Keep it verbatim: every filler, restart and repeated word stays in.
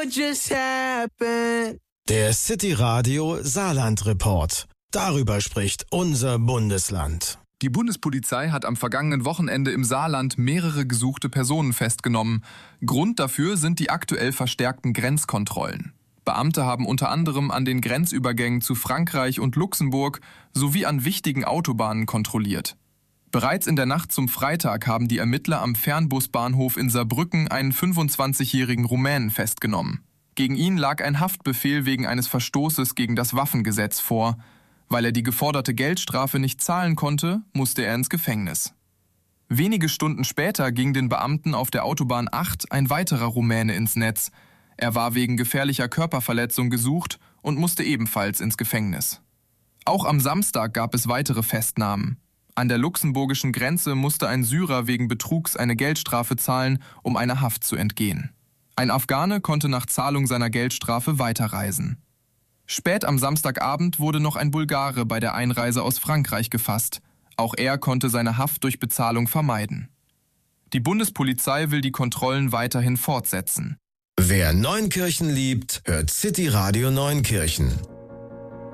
just happened? Der City Radio Saarland Report. Darüber spricht unser Bundesland. Die Bundespolizei hat am vergangenen Wochenende im Saarland mehrere gesuchte Personen festgenommen. Grund dafür sind die aktuell verstärkten Grenzkontrollen. Beamte haben unter anderem an den Grenzübergängen zu Frankreich und Luxemburg sowie an wichtigen Autobahnen kontrolliert. Bereits in der Nacht zum Freitag haben die Ermittler am Fernbusbahnhof in Saarbrücken einen fünfundzwanzigjährigen Rumänen festgenommen. Gegen ihn lag ein Haftbefehl wegen eines Verstoßes gegen das Waffengesetz vor. Weil er die geforderte Geldstrafe nicht zahlen konnte, musste er ins Gefängnis. Wenige Stunden später ging den Beamten auf der Autobahn acht ein weiterer Rumäne ins Netz. Er war wegen gefährlicher Körperverletzung gesucht und musste ebenfalls ins Gefängnis. Auch am Samstag gab es weitere Festnahmen. An der luxemburgischen Grenze musste ein Syrer wegen Betrugs eine Geldstrafe zahlen, um einer Haft zu entgehen. Ein Afghane konnte nach Zahlung seiner Geldstrafe weiterreisen. Spät am Samstagabend wurde noch ein Bulgare bei der Einreise aus Frankreich gefasst. Auch er konnte seine Haft durch Bezahlung vermeiden. Die Bundespolizei will die Kontrollen weiterhin fortsetzen. Wer Neunkirchen liebt, hört City Radio Neunkirchen.